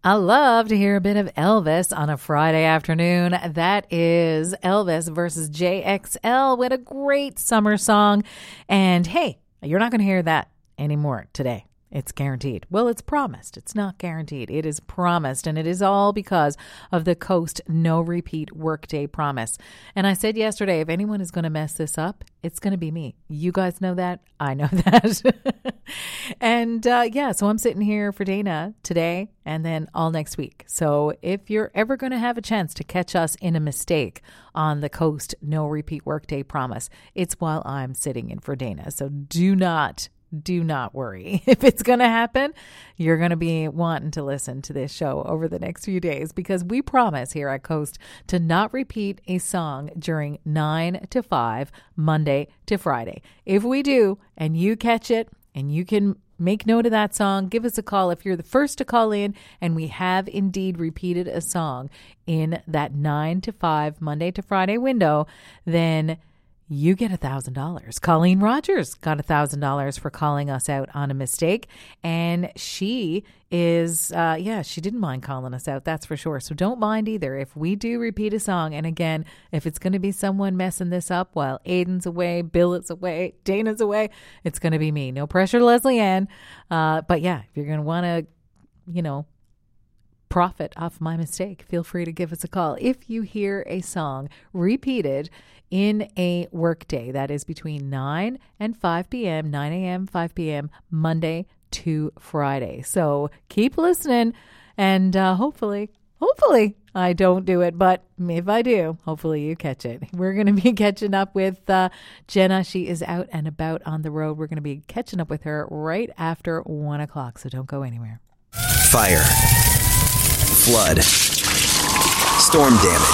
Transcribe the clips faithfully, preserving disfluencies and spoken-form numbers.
I love to hear a bit of Elvis on a Friday afternoon. That is Elvis versus J X L with a great summer song. And hey, you're not going to hear that anymore today. It's guaranteed. Well, it's promised. It's not guaranteed. It is promised. And it is all because of the Coast No Repeat Workday promise. And I said yesterday, if anyone is going to mess this up, it's going to be me. You guys know that. I know that. and uh, yeah, so I'm sitting here for Dana today and then all next week. So if you're ever going to have a chance to catch us in a mistake on the Coast No Repeat Workday promise, it's while I'm sitting in for Dana. So do not Do not worry. If it's going to happen, you're going to be wanting to listen to this show over the next few days because we promise here at Coast to not repeat a song during nine to five, Monday to Friday. If we do, and you catch it, and you can make note of that song, give us a call. If you're the first to call in and we have indeed repeated a song in that nine to five, Monday to Friday window, then you get one thousand dollars. Colleen Rogers got one thousand dollars for calling us out on a mistake. And she is, uh, yeah, she didn't mind calling us out, that's for sure. So don't mind either if we do repeat a song. And again, if it's going to be someone messing this up while Aiden's away, Bill is away, Dana's away, it's going to be me. No pressure, Leslie Ann. Uh, but yeah, if you're going to want to, you know, profit off my mistake, feel free to give us a call. If you hear a song repeated in a workday that is between nine and five p.m., nine a.m., five p.m., Monday to Friday. So keep listening and uh, hopefully, hopefully I don't do it. But if I do, hopefully you catch it. We're going to be catching up with uh, Jenna. She is out and about on the road. We're going to be catching up with her right after one o'clock. So don't go anywhere. Fire. Flood. Storm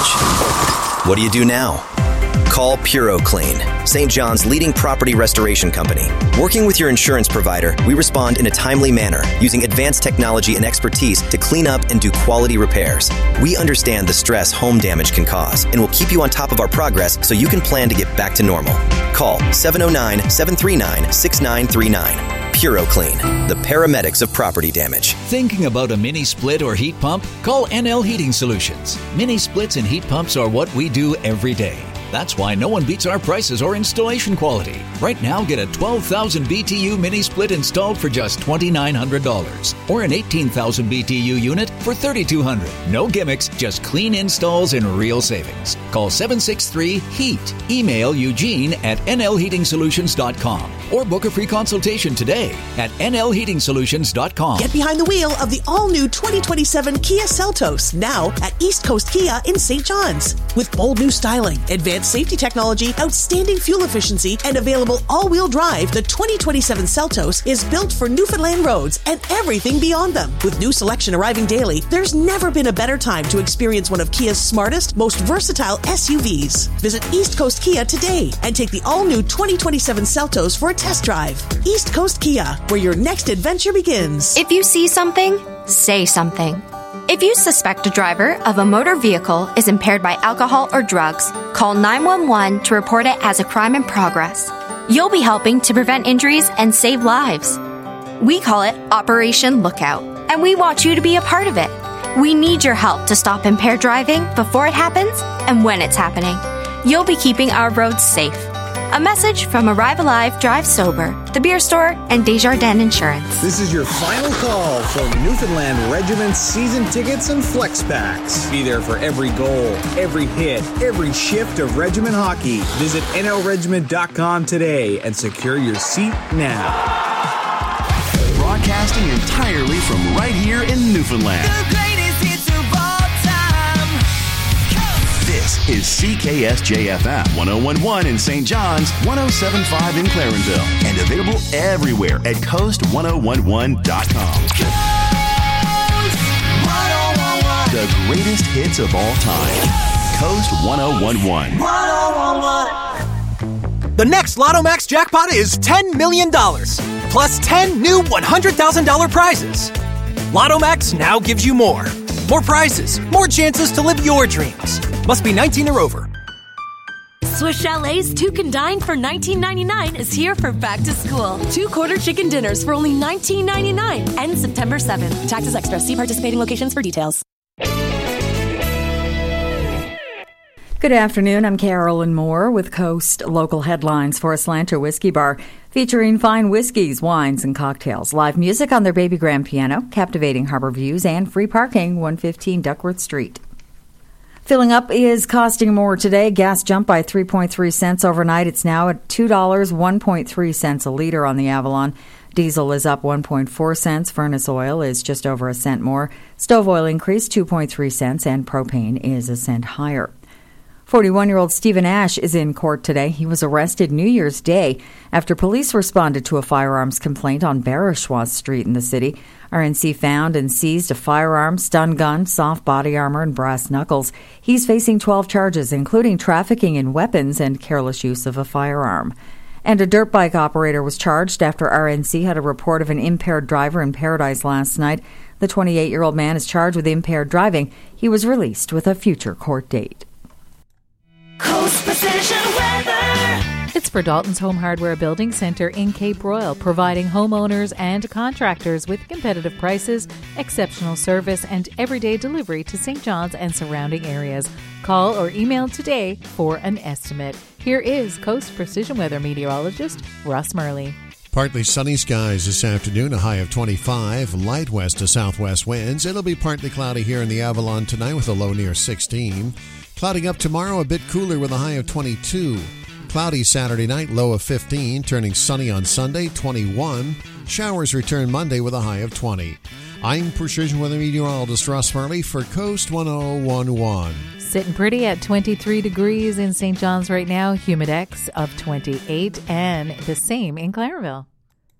damage. What do you do now? Call PuroClean, Saint John's leading property restoration company. Working with your insurance provider, we respond in a timely manner using advanced technology and expertise to clean up and do quality repairs. We understand the stress home damage can cause and will keep you on top of our progress so you can plan to get back to normal. Call seven oh nine, seven three nine, six nine three nine. PuroClean, the paramedics of property damage. Thinking about a mini split or heat pump? Call N L Heating Solutions. Mini splits and heat pumps are what we do every day. That's why no one beats our prices or installation quality. Right now, get a twelve thousand B T U mini split installed for just two thousand nine hundred dollars or an eighteen thousand B T U unit for three thousand two hundred dollars. No gimmicks, just clean installs and real savings. Call seven six three HEAT. Email Eugene at N L heating solutions dot com or book a free consultation today at N L heating solutions dot com. Get behind the wheel of the all-new twenty twenty-seven Kia Seltos now at East Coast Kia in Saint John's. With bold new styling, advanced safety technology, outstanding fuel efficiency, and available all-wheel drive, the twenty twenty-seven Seltos is built for Newfoundland roads and everything beyond them. With new selection arriving daily, there's never been a better time to experience one of Kia's smartest, most versatile S U Vs. Visit East Coast Kia today and take the all-new twenty twenty-seven Seltos for a test drive. East Coast Kia, where your next adventure begins. If you see something, say something. If you suspect a driver of a motor vehicle is impaired by alcohol or drugs, call nine one one to report it as a crime in progress. You'll be helping to prevent injuries and save lives. We call it Operation Lookout, and we want you to be a part of it. We need your help to stop impaired driving before it happens and when it's happening. You'll be keeping our roads safe. A message from Arrive Alive, Drive Sober, the Beer Store, and Desjardins Insurance. This is your final call for Newfoundland Regiment season tickets and flex packs. Be there for every goal, every hit, every shift of regiment hockey. Visit N L regiment dot com today and secure your seat now. Broadcasting entirely from right here in Newfoundland. The greatest hits of all time. This is C K S J F M one oh one point one in Saint John's, one oh seven point five in Clarenville, and available everywhere at coast ten eleven dot com. The greatest hits of all time. Coast ten eleven. The next Lotto Max jackpot is ten million dollars, plus ten new one hundred thousand dollars prizes. Lotto Max now gives you more. More prizes, more chances to live your dreams. Must be nineteen or over. Swiss Chalet's Two Can Dine for nineteen ninety-nine is here for back to school. Two quarter chicken dinners for only nineteen ninety-nine. Ends September seventh. Taxes extra. See participating locations for details. Good afternoon. I'm Carolyn Moore with Coast Local Headlines for Slanter Whiskey Bar, featuring fine whiskeys, wines, and cocktails. Live music on their baby grand piano, captivating harbor views, and free parking, one fifteen Duckworth Street. Filling up is costing more today. Gas jumped by three point three cents overnight. It's now at two dollars, one point three cents a liter on the Avalon. Diesel is up one point four cents. Furnace oil is just over a cent more. Stove oil increased two point three cents, and propane is a cent higher. forty-one-year-old Stephen Ash is in court today. He was arrested New Year's Day after police responded to a firearms complaint on Barishwa Street in the city. R N C found and seized a firearm, stun gun, soft body armor, and brass knuckles. He's facing twelve charges, including trafficking in weapons and careless use of a firearm. And a dirt bike operator was charged after R N C had a report of an impaired driver in Paradise last night. The twenty-eight-year-old man is charged with impaired driving. He was released with a future court date. Coast Precision Weather. It's for Dalton's Home Hardware Building Center in Cape Royal, providing homeowners and contractors with competitive prices, exceptional service, and everyday delivery to Saint John's and surrounding areas. Call or email today for an estimate. Here is Coast Precision Weather meteorologist Russ Murley. Partly sunny skies this afternoon, a high of twenty-five, light west to southwest winds. It'll be partly cloudy here in the Avalon tonight with a low near sixteen. Clouding up tomorrow, a bit cooler with a high of twenty-two. Cloudy Saturday night, low of fifteen. Turning sunny on Sunday, twenty-one. Showers return Monday with a high of twenty. I'm Precision Weather Meteorologist Russ Murley for Coast one oh one point one. Sitting pretty at twenty-three degrees in Saint John's right now. Humidex of twenty-eight, and the same in Clairville.